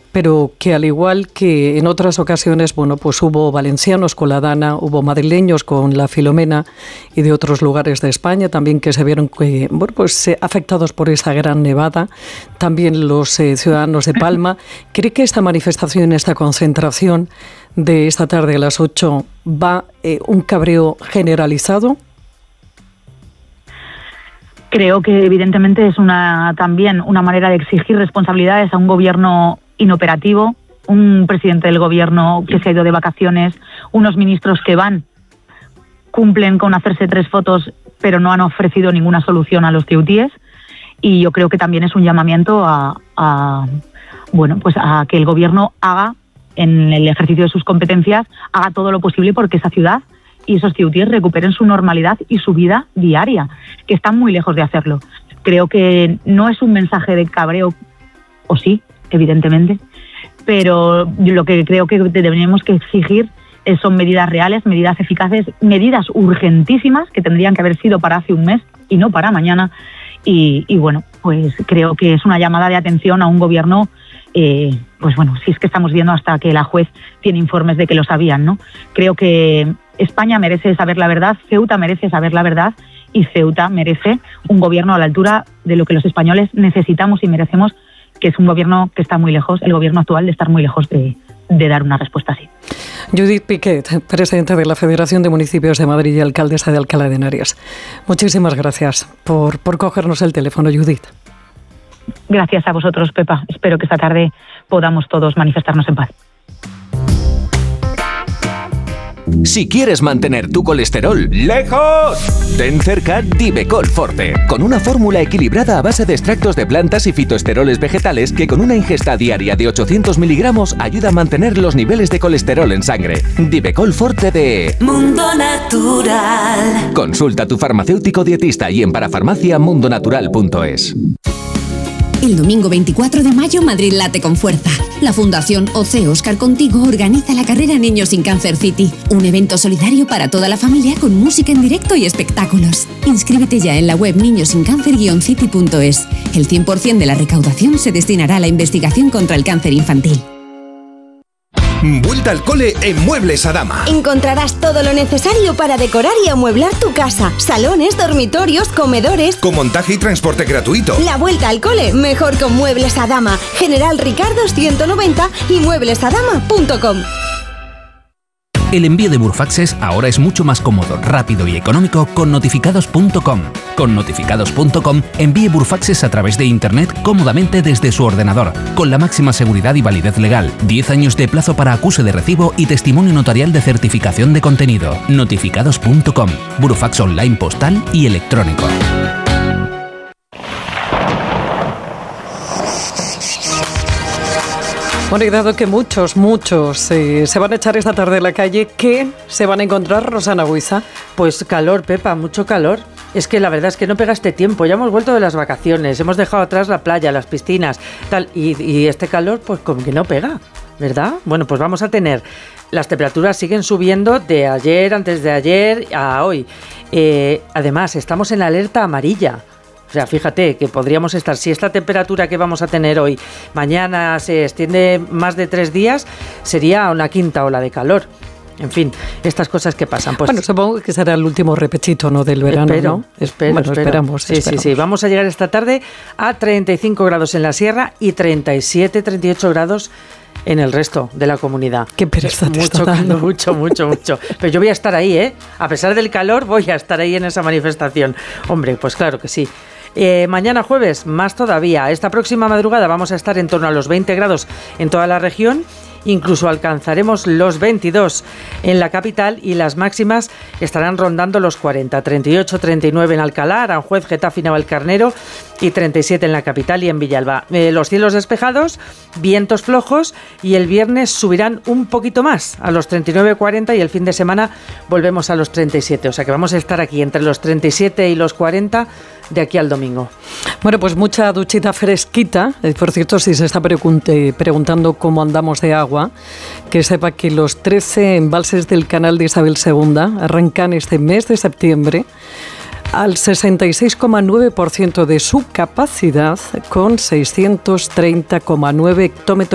pero que al igual que en otras ocasiones, bueno, pues hubo valencianos con la Dana, hubo madrileños con la Filomena y de otros lugares de España también que se vieron afectados por esa gran nevada, también los ciudadanos de Palma. ¿Cree que esta manifestación, esta concentración de esta tarde a las 8 va un cabreo generalizado? Creo que evidentemente es también una manera de exigir responsabilidades a un gobierno inoperativo, un presidente del gobierno que se ha ido de vacaciones, unos ministros que cumplen con hacerse 3 fotos, pero no han ofrecido ninguna solución a los ceutíes. Y yo creo que también es un llamamiento a que el gobierno haga, en el ejercicio de sus competencias, haga todo lo posible porque esa ciudad y esos ceutíes recuperen su normalidad y su vida diaria, que están muy lejos de hacerlo. Creo que no es un mensaje de cabreo, o sí, evidentemente, pero lo que creo que tenemos que exigir son medidas reales, medidas eficaces, medidas urgentísimas que tendrían que haber sido para hace un mes y no para mañana. Y bueno, pues creo que es una llamada de atención a un gobierno, si es que estamos viendo hasta que la juez tiene informes de que lo sabían, ¿no? Creo que España merece saber la verdad, Ceuta merece saber la verdad y Ceuta merece un gobierno a la altura de lo que los españoles necesitamos y merecemos, que es un gobierno que está muy lejos, el gobierno actual, de estar muy lejos de dar una respuesta así. Judith Piquet, presidenta de la Federación de Municipios de Madrid y alcaldesa de Alcalá de Henares. Muchísimas gracias por cogernos el teléfono, Judith. Gracias a vosotros, Pepa. Espero que esta tarde podamos todos manifestarnos en paz. Si quieres mantener tu colesterol lejos, ten cerca Divecol Forte, con una fórmula equilibrada a base de extractos de plantas y fitoesteroles vegetales que con una ingesta diaria de 800 miligramos ayuda a mantener los niveles de colesterol en sangre. Divecol Forte de Mundo Natural. Consulta a tu farmacéutico dietista y en parafarmacia.mundonatural.es. El domingo 24 de mayo, Madrid late con fuerza. La Fundación OC Óscar Contigo organiza la carrera Niños sin Cáncer City, un evento solidario para toda la familia con música en directo y espectáculos. Inscríbete ya en la web niñosincáncer-city.es. El 100% de la recaudación se destinará a la investigación contra el cáncer infantil. Vuelta al cole en Muebles Adama. Encontrarás todo lo necesario para decorar y amueblar tu casa. Salones, dormitorios, comedores. Con montaje y transporte gratuito. La vuelta al cole mejor con Muebles Adama. General Ricardo 190 y mueblesadama.com. El envío de Burfaxes ahora es mucho más cómodo, rápido y económico con notificados.com. Con notificados.com envíe Burfaxes a través de internet cómodamente desde su ordenador, con la máxima seguridad y validez legal, 10 años de plazo para acuse de recibo y testimonio notarial de certificación de contenido. Notificados.com, Burfax online postal y electrónico. Bueno, y dado que muchos se van a echar esta tarde a la calle, ¿qué se van a encontrar, Rosana Buiza? Pues calor, Pepa, mucho calor. Es que la verdad es que no pega este tiempo. Ya hemos vuelto de las vacaciones, hemos dejado atrás la playa, las piscinas, tal, y este calor pues como que no pega, ¿verdad? Bueno, pues vamos a tener... Las temperaturas siguen subiendo de ayer, antes de ayer, a hoy. Además, estamos en la alerta amarilla. O sea, fíjate que podríamos estar, si esta temperatura que vamos a tener hoy, mañana se extiende más de 3 días, sería una quinta ola de calor. En fin, estas cosas que pasan. Pues, bueno, supongo que será el último repechito, ¿no?, del verano, ¿no? Esperamos. Sí. Vamos a llegar esta tarde a 35 grados en la sierra y 37, 38 grados en el resto de la comunidad. Qué pereza te está dando. Mucho. Pero yo voy a estar ahí, ¿eh? A pesar del calor, voy a estar ahí en esa manifestación. Hombre, pues claro que sí. Mañana jueves, más todavía. Esta próxima madrugada vamos a estar en torno a los 20 grados en toda la región. Incluso alcanzaremos los 22 en la capital y las máximas estarán rondando los 40, 38, 39 en Alcalá, Aranjuez, Getafe y Navalcarnero y 37 en la capital y en Villalba. Los cielos despejados, vientos flojos y el viernes subirán un poquito más a los 39, 40 y el fin de semana volvemos a los 37. O sea que vamos a estar aquí entre los 37 y los 40 de aquí al domingo. Bueno, pues mucha duchita fresquita. Por cierto, si se está preguntando cómo andamos de agua, que sepa que los 13 embalses del canal de Isabel II arrancan este mes de septiembre al 66,9% de su capacidad con 630,9 hectómetros